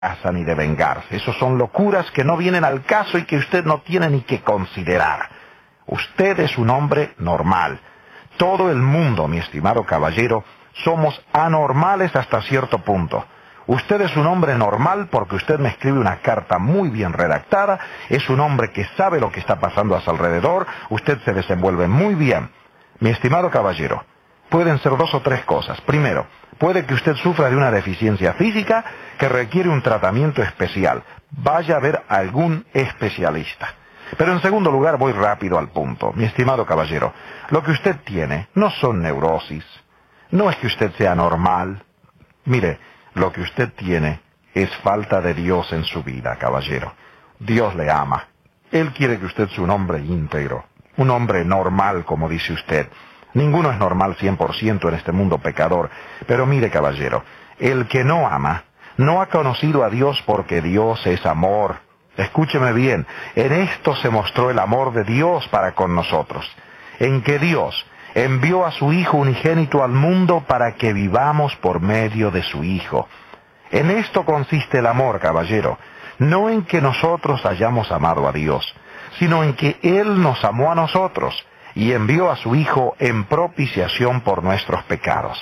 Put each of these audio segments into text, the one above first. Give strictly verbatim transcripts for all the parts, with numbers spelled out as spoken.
ni de vengarse. Esos son locuras que no vienen al caso y que usted no tiene ni que considerar. Usted es un hombre normal. Todo el mundo, mi estimado caballero, somos anormales hasta cierto punto. Usted es un hombre normal porque usted me escribe una carta muy bien redactada, es un hombre que sabe lo que está pasando a su alrededor, usted se desenvuelve muy bien. Mi estimado caballero, pueden ser dos o tres cosas. Primero, puede que usted sufra de una deficiencia física que requiere un tratamiento especial. Vaya a ver a algún especialista. Pero en segundo lugar, voy rápido al punto. Mi estimado caballero, lo que usted tiene no son neurosis. No es que usted sea normal. Mire, lo que usted tiene es falta de Dios en su vida, caballero. Dios le ama. Él quiere que usted sea un hombre íntegro, un hombre normal, como dice usted. Ninguno es normal cien por ciento en este mundo pecador. Pero mire, caballero, el que no ama, no ha conocido a Dios porque Dios es amor. Escúcheme bien, en esto se mostró el amor de Dios para con nosotros, en que Dios envió a su Hijo unigénito al mundo para que vivamos por medio de su Hijo. En esto consiste el amor, caballero, no en que nosotros hayamos amado a Dios, sino en que Él nos amó a nosotros y envió a su Hijo en propiciación por nuestros pecados.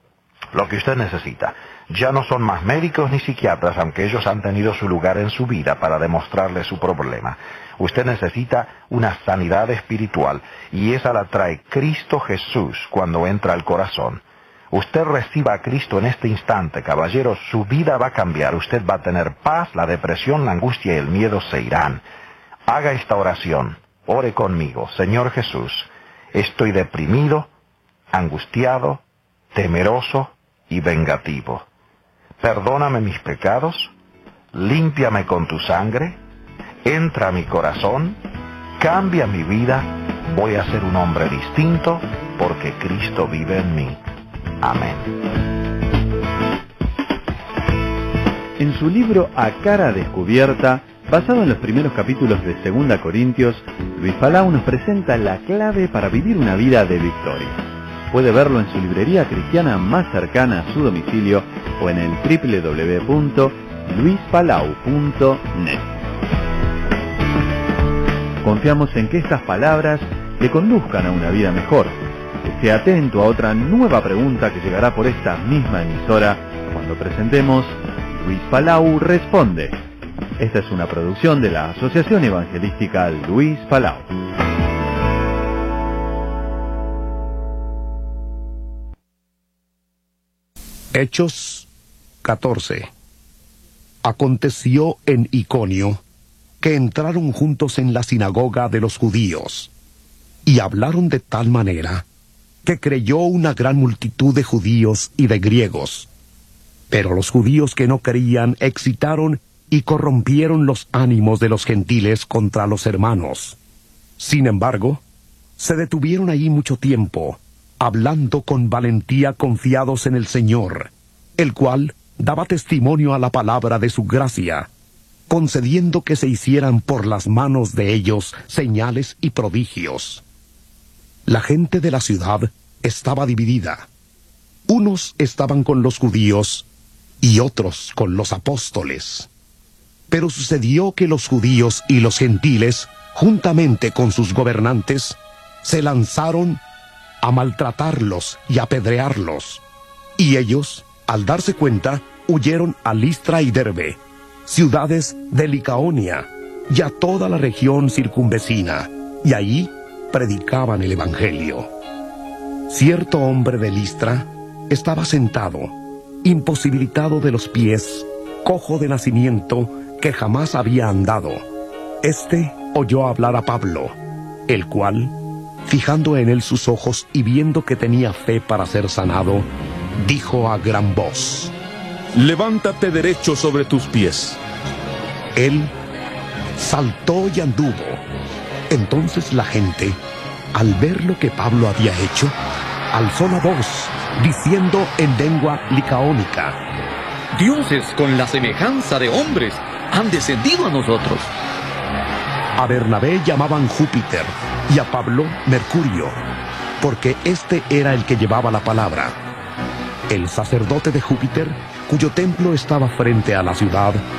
Lo que usted necesita ya no son más médicos ni psiquiatras, aunque ellos han tenido su lugar en su vida para demostrarle su problema. Usted necesita una sanidad espiritual, y esa la trae Cristo Jesús cuando entra al corazón. Usted reciba a Cristo en este instante, caballero, su vida va a cambiar. Usted va a tener paz, la depresión, la angustia y el miedo se irán. Haga esta oración. Ore conmigo. Señor Jesús, estoy deprimido, angustiado, temeroso y vengativo. Perdóname mis pecados, límpiame con tu sangre, entra a mi corazón, cambia mi vida, voy a ser un hombre distinto porque Cristo vive en mí. Amén. En su libro A Cara Descubierta, basado en los primeros capítulos de Segunda Corintios, Luis Palau nos presenta la clave para vivir una vida de victoria. Puede verlo en su librería cristiana más cercana a su domicilio o en el doble u doble u doble u punto luis palau punto net. Confiamos en que estas palabras le conduzcan a una vida mejor. Esté atento a otra nueva pregunta que llegará por esta misma emisora cuando presentemos Luis Palau Responde. Esta es una producción de la Asociación Evangelística Luis Palau. Hechos catorce. Aconteció en Iconio que entraron juntos en la sinagoga de los judíos y hablaron de tal manera que creyó una gran multitud de judíos y de griegos. Pero los judíos que no creían excitaron y corrompieron los ánimos de los gentiles contra los hermanos. Sin embargo, se detuvieron allí mucho tiempo, hablando con valentía confiados en el Señor, el cual daba testimonio a la palabra de su gracia, concediendo que se hicieran por las manos de ellos señales y prodigios. La gente de la ciudad estaba dividida. Unos estaban con los judíos y otros con los apóstoles. Pero sucedió que los judíos y los gentiles, juntamente con sus gobernantes, se lanzaron a maltratarlos y apedrearlos. Y ellos, al darse cuenta, huyeron a Listra y Derbe, ciudades de Licaonia, y a toda la región circunvecina, y allí predicaban el Evangelio. Cierto hombre de Listra estaba sentado, imposibilitado de los pies, cojo de nacimiento, que jamás había andado. Este oyó hablar a Pablo, el cual, fijando en él sus ojos y viendo que tenía fe para ser sanado, dijo a gran voz: levántate derecho sobre tus pies. Él saltó y anduvo. Entonces la gente, al ver lo que Pablo había hecho, alzó la voz, diciendo en lengua licaónica: dioses con la semejanza de hombres han descendido a nosotros. A Bernabé llamaban Júpiter y a Pablo Mercurio, porque este era el que llevaba la palabra. El sacerdote de Júpiter cuyo templo estaba frente a la ciudad,